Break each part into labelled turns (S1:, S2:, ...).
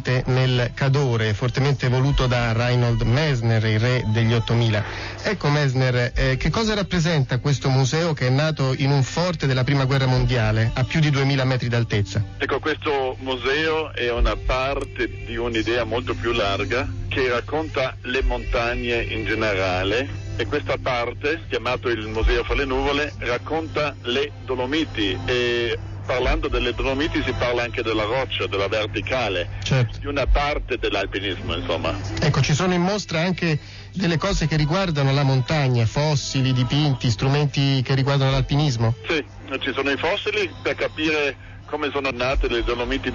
S1: inserite nel Cadore, fortemente voluto da Reinhold Messner, il re degli 8000. Ecco Messner, che cosa rappresenta questo museo che è nato in un forte della Prima Guerra Mondiale, a più di 2000 metri d'altezza?
S2: Ecco, questo museo è una parte di un'idea molto più larga che racconta le montagne in generale, e questa parte, chiamato il Museo fra le nuvole, racconta le Dolomiti, e parlando delle Dolomiti si parla anche della roccia, della verticale,
S1: certo,
S2: di una parte dell'alpinismo, insomma.
S1: Ecco, ci sono in mostra anche delle cose che riguardano la montagna, fossili, dipinti, strumenti che riguardano l'alpinismo?
S2: Sì, ci sono i fossili per capire come sono nate le Dolomiti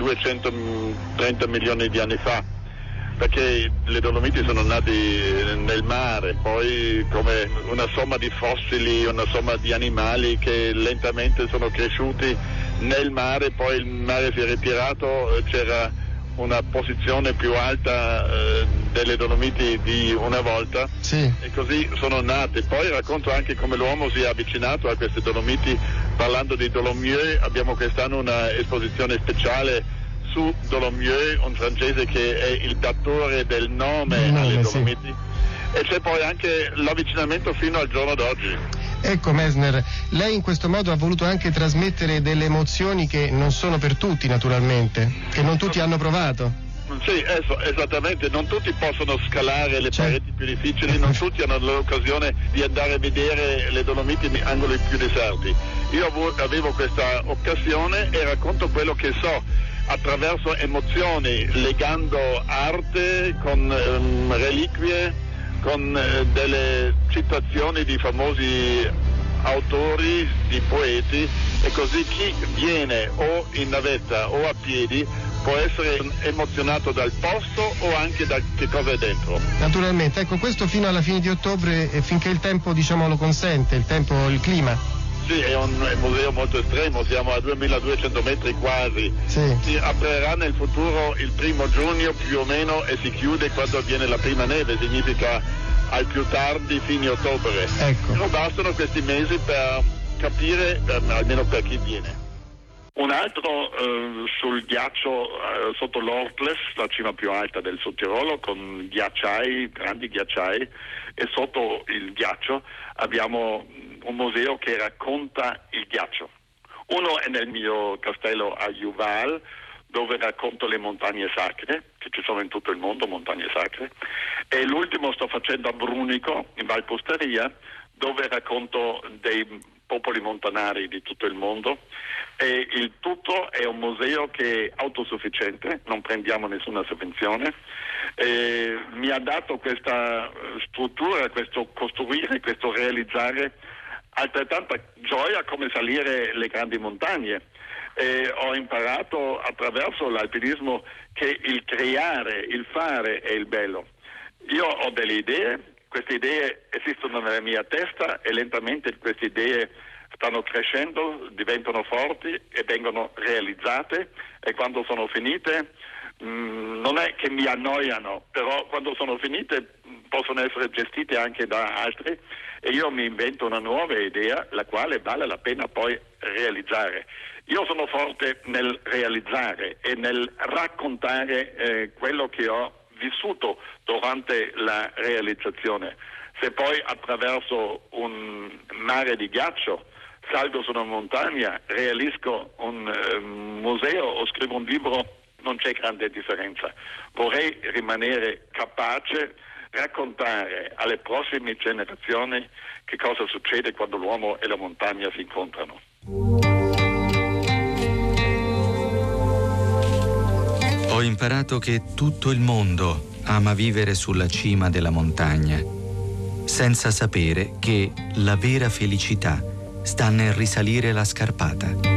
S2: 230 milioni di anni fa, perché le Dolomiti sono nate nel mare, poi come una somma di fossili, una somma di animali che lentamente sono cresciuti nel mare, poi il mare si è ritirato, c'era una posizione più alta delle Dolomiti di una volta,
S1: sì,
S2: e così sono nate. Poi racconto anche come l'uomo si è avvicinato a queste Dolomiti. Parlando di Dolomieu, abbiamo quest'anno una esposizione speciale su Dolomieu, un francese che è il datore del nome alle Dolomiti, sì. E c'è poi anche l'avvicinamento fino al giorno d'oggi.
S1: Ecco Messner, lei in questo modo ha voluto anche trasmettere delle emozioni che non sono per tutti naturalmente, che non tutti hanno provato.
S2: Sì, esattamente, non tutti possono scalare le pareti più difficili, non tutti hanno l'occasione di andare a vedere le Dolomiti in angoli più deserti. Io avevo questa occasione e racconto quello che so attraverso emozioni, legando arte con reliquie, con delle citazioni di famosi autori, di poeti, e così chi viene o in navetta o a piedi può essere emozionato dal posto o anche da che cosa è dentro.
S1: Naturalmente, ecco, questo fino alla fine di ottobre, finché il tempo lo consente, il clima.
S2: Sì, è un museo molto estremo, siamo a 2200 metri quasi.
S1: Sì.
S2: Si aprirà nel futuro il 1 giugno più o meno e si chiude quando avviene la prima neve, significa al più tardi fine ottobre.
S1: Ecco.
S2: Non bastano questi mesi per capire, almeno per chi viene. Un altro sul ghiaccio sotto l'Ortles, la cima più alta del Sud Tirolo, con ghiacciai, grandi ghiacciai, e sotto il ghiaccio abbiamo un museo che racconta il ghiaccio. Uno è nel mio castello a Juval, dove racconto le montagne sacre, che ci sono in tutto il mondo, montagne sacre, e l'ultimo sto facendo a Brunico, in Valposteria, dove racconto dei popoli montanari di tutto il mondo, e il tutto è un museo che è autosufficiente, non prendiamo nessuna sovvenzione, e mi ha dato questa struttura, questo costruire, questo realizzare altrettanta gioia come salire le grandi montagne. E ho imparato attraverso l'alpinismo che il creare, il fare è il bello. Io ho delle idee, queste idee esistono nella mia testa e lentamente queste idee stanno crescendo, diventano forti e vengono realizzate, e quando sono finite non è che mi annoiano, però quando sono finite possono essere gestite anche da altri, e io mi invento una nuova idea la quale vale la pena poi realizzare. Io sono forte nel realizzare e nel raccontare quello che ho vissuto durante la realizzazione. Se poi attraverso un mare di ghiaccio salgo su una montagna, realisco un museo o scrivo un libro, non c'è grande differenza. Vorrei rimanere capace raccontare alle prossime generazioni che cosa succede quando l'uomo e la montagna si incontrano.
S3: Ho imparato che tutto il mondo ama vivere sulla cima della montagna, senza sapere che la vera felicità sta nel risalire la scarpata.